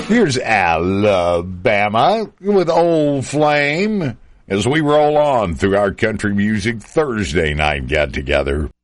Here's Alabama with Old Flame as we roll on through our country music Thursday night get-together.